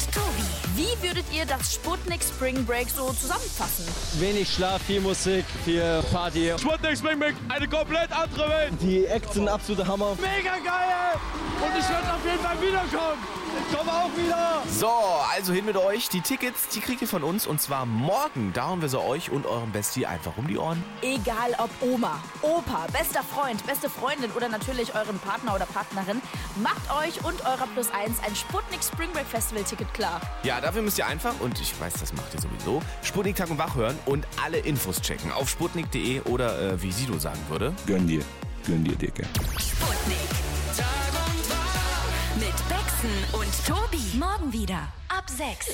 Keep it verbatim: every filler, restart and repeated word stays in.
Tobi. Wie würdet ihr das Sputnik Spring Break so zusammenfassen? Wenig Schlaf, viel Musik, viel Party. Sputnik Spring Break, eine komplett andere Welt. Die Acts sind absoluter Hammer. Mega geil! Und ich werde auf jeden Fall wiederkommen. Ich komme auch wieder. So, also hin mit euch. Die Tickets, die kriegt ihr von uns und zwar morgen. Da hauen wir sie euch und eurem Bestie einfach um die Ohren. Egal ob Oma, Opa, bester Freund, beste Freundin oder natürlich euren Partner oder Partnerin, macht euch und eurer Plus eins ein Sputnik Spring Break Festival Ticket klar. Ja, dafür müsst ihr einfach, und ich weiß, das macht ihr sowieso, Sputnik Tag und Wach hören und alle Infos checken auf sputnik punkt de oder äh, wie Sido sagen würde. Gönn dir, gönn dir, Dicke. Sputnik. Tag und Wach. Mit Bexen und Tobi. Morgen wieder ab sechs.